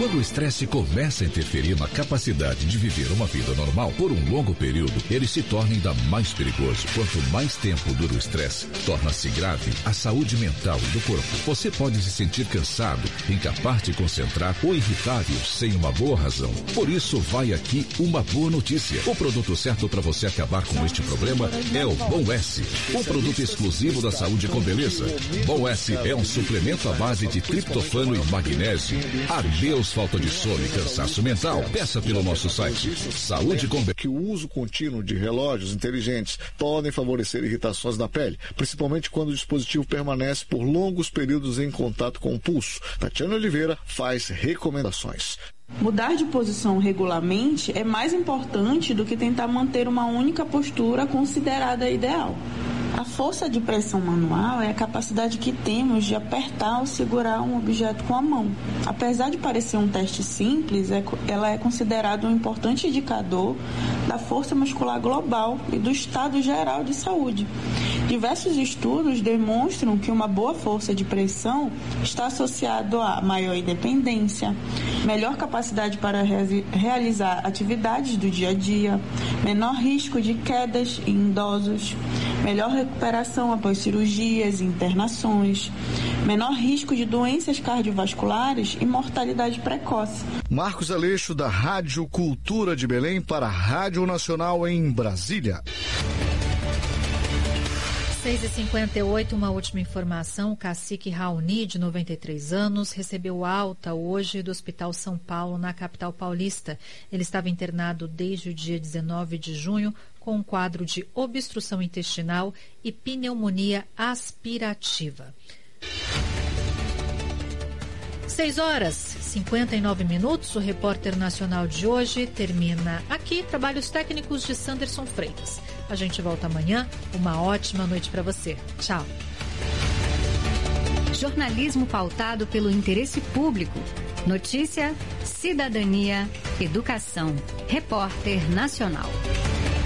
Quando o estresse começa a interferir na capacidade de viver uma vida normal por um longo período, ele se torna ainda mais perigoso. Quanto mais tempo dura o estresse, torna-se grave a saúde mental do corpo. Você pode se sentir cansado, incapaz de concentrar ou irritável sem uma boa razão. Por isso, vai aqui uma boa notícia. O produto certo para você acabar com este problema é o Bom S, um produto exclusivo da Saúde com Beleza. Bom S é um suplemento à base de triptofano e magnésio. Adeus falta de sono e cansaço mental. Peça pelo nosso site Saúde com Beleza. Que o uso contínuo de relógios inteligentes podem favorecer irritações na pele, principalmente quando o dispositivo permanece por longos períodos em contato com o pulso. Tatiana Oliveira faz recomendações. Mudar de posição regularmente é mais importante do que tentar manter uma única postura considerada ideal. A força de pressão manual é a capacidade que temos de apertar ou segurar um objeto com a mão. Apesar de parecer um teste simples, ela é considerada um importante indicador da força muscular global e do estado geral de saúde. Diversos estudos demonstram que uma boa força de pressão está associada a maior independência, melhor capacidade para realizar atividades do dia a dia, menor risco de quedas em idosos, melhor recuperação após cirurgias e internações, menor risco de doenças cardiovasculares e mortalidade precoce. Marcos Aleixo, da Rádio Cultura de Belém, para a Rádio Nacional em Brasília. 6h58, uma última informação. O cacique Raoni, de 93 anos, recebeu alta hoje do Hospital São Paulo, na capital paulista. Ele estava internado desde o dia 19 de junho com um quadro de obstrução intestinal e pneumonia aspirativa. 6h59. O Repórter Nacional de hoje termina aqui. Trabalhos técnicos de Sanderson Freitas. A gente volta amanhã. Uma ótima noite para você. Tchau. Jornalismo pautado pelo interesse público. Notícia, cidadania, educação. Repórter Nacional.